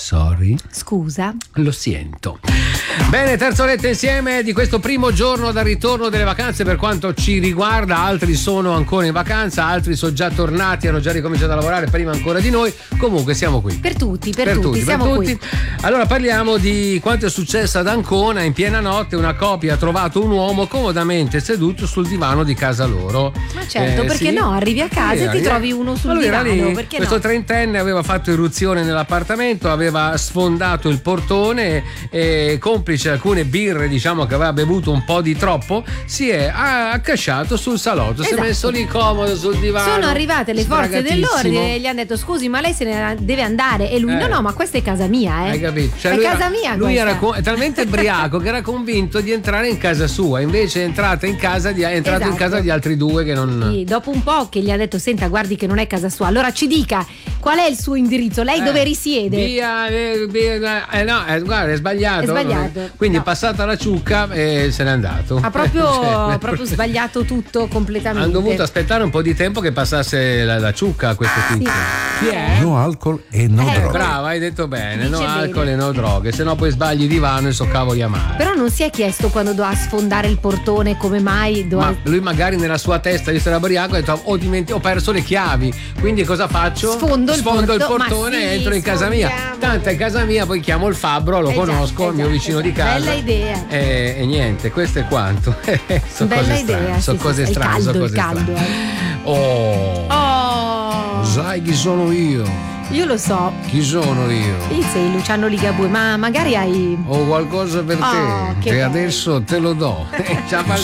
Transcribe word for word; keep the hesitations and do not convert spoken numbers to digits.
Sorry. Scusa. Lo sento. Bene, terza oretta insieme di questo primo giorno dal ritorno delle vacanze per quanto ci riguarda. Altri sono ancora in vacanza, altri sono già tornati, hanno già ricominciato a lavorare prima ancora di noi. Comunque siamo qui. Per tutti, per, per tutti, tutti, siamo per tutti. qui. Allora parliamo di quanto è successo ad Ancona. In piena notte una coppia ha trovato un uomo comodamente seduto sul divano di casa loro. Ma certo, Eh, perché sì. no? Arrivi a casa Sì, e ti arrivi- trovi uno sul Allora, era divano, lì, perché questo no? trentenne aveva fatto irruzione nell'appartamento, aveva sfondato il portone e, complice alcune birre, diciamo che aveva bevuto un po' di troppo, si è accasciato sul salotto, si Esatto. è messo lì comodo sul divano. Sono arrivate le forze sbragatissimo. dell'ordine e gli hanno detto scusi, ma lei se ne deve andare, e lui Eh. no no, ma questa è casa mia, eh. Hai capito? Cioè, è lui casa era, mia lui questa. era co- talmente ubriaco che era convinto di entrare in casa sua, invece è entrata in casa di, è entrato in Esatto. casa di altri due che non. Sì, dopo un po' che gli ha detto senta, guardi che non è casa sua, allora ci dica qual è il suo indirizzo, lei Eh, dove risiede. Via, eh, via, eh, no, eh, guarda, è sbagliato. È sbagliato. Quindi No. è passata la ciucca e se n'è andato. Ha proprio, Cioè, ha proprio sbagliato tutto completamente. hanno dovuto aspettare un po' di tempo che passasse la, la ciucca a questo tizio. Chi è? No alcol e no Eh, droghe. Brava, hai detto bene, Dice no bene. alcol e no droghe, se no poi sbagli divano e so cavoli amari. Però non si è chiesto quando doveva sfondare il portone come mai doveva... Ma lui magari nella sua testa di essere ubriaco ha detto ho, dimenti- ho perso le chiavi, quindi cosa faccio? Sfondo il porto- il portone ma e sì, entro in casa mia. sfondiamo. Tanto è casa mia, poi chiamo il fabbro, lo Eh già, conosco, eh il mio già, vicino eh di già. casa. Bella idea. E, e niente, questo è quanto. sono Bella cose idea, strane, sono sì, cose sì, strane, il sono caldo, cose il caldo. strane. eh. Oh, Oh, Sai chi sono io? io lo so, Chi sono io? sì, sei Luciano Ligabue, ma magari hai... Ho qualcosa per Oh, te che e bello. adesso te lo do. Ciao,